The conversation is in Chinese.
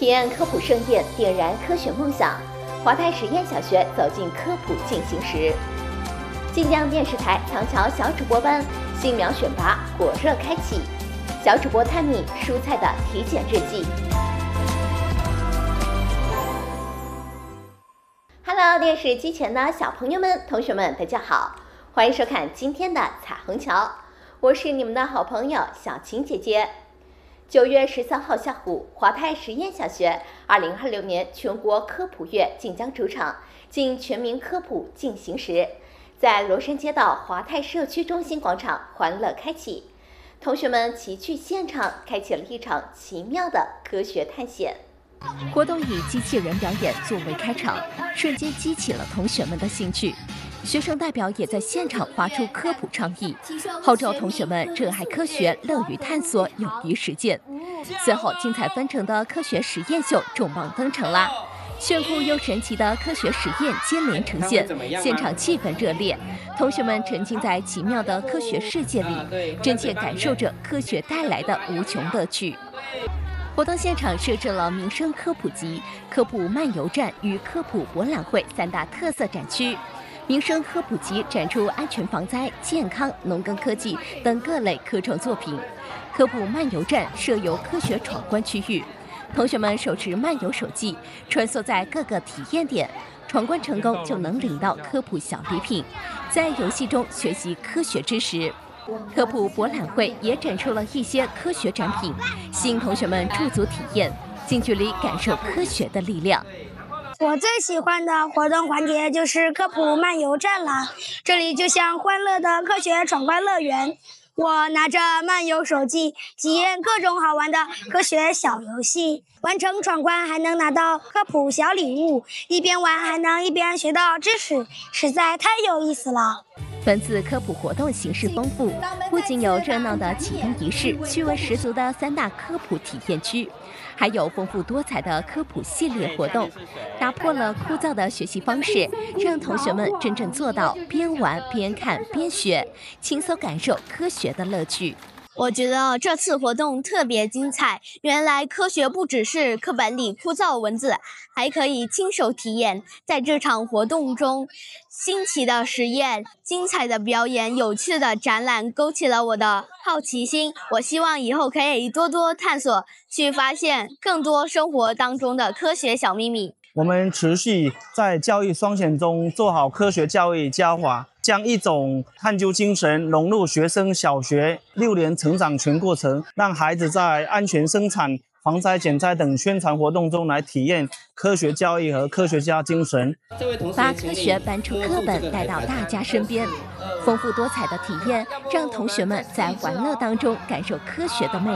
体验科普盛宴，点燃科学梦想。华泰实验小学走进科普进行时。晋江电视台强桥小主播班新苗选拔火热开启，小主播探秘蔬菜的体检日记。Hello， 电视机前的小朋友们、同学们，大家好，欢迎收看今天的彩虹桥，我是你们的好朋友小晴姐姐。9月13号下午，华泰实验小学2026年全国科普月晋江主场进全民科普进行时，在罗山街道华泰社区中心广场欢乐开启，同学们齐聚现场，开启了一场奇妙的科学探险。 活动以机器人表演作为开场，瞬间激起了同学们的兴趣。学生代表也在现场发出科普倡议，号召同学们热爱科学、乐于探索、勇于实践。随后，精彩纷呈的科学实验秀重磅登场啦！炫酷又神奇的科学实验接连呈现，现场气氛热烈，同学们沉浸在奇妙的科学世界里，真切感受着科学带来的无穷乐趣。活动现场设置了民生科普集、科普漫游站与科普博览会3大特色展区。民生科普集展出安全防灾、健康、农耕科技等各类科创作品。科普漫游站设有科学闯关区域，同学们手持漫游手记，穿梭在各个体验点，闯关成功就能领到科普小礼品，在游戏中学习科学知识。科普博览会也展出了一些科学展品，吸引同学们驻足体验，近距离感受科学的力量。 我最喜欢的活动环节就是科普漫游站啦，这里就像欢乐的科学闯关乐园。我拿着漫游手记，体验各种好玩的科学小游戏，完成闯关还能拿到科普小礼物，一边玩还能一边学到知识，实在太有意思了。 本次科普活动形式丰富，不仅有热闹的启动仪式、趣味十足的3大科普体验区，还有丰富多彩的科普系列活动，打破了枯燥的学习方式，让同学们真正做到边玩边看边学，轻松感受科学的乐趣。 我觉得这次活动特别精彩，原来科学不只是课本里枯燥文字，还可以亲手体验。在这场活动中，新奇的实验、精彩的表演、有趣的展览勾起了我的好奇心。我希望以后可以多多探索，去发现更多生活当中的科学小秘密。 我们持续在教育双选中做好科学教育教法，将一种探究精神融入学生小学6年成长全过程，让孩子在安全生产、防灾减灾等宣传活动中来体验科学教育和科学家精神， 把科学搬出课本带到大家身边。丰富多彩的体验让同学们在玩乐当中感受科学的魅力。